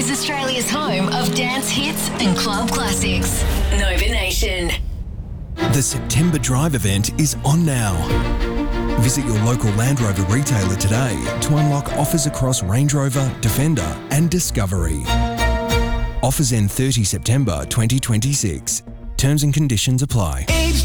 is Australia's home of dance hits and club classics. Nova Nation. The September Drive event is on now. Visit your local Land Rover retailer today to unlock offers across Range Rover, Defender and Discovery. Offers end 30 September 2026. Terms and conditions apply.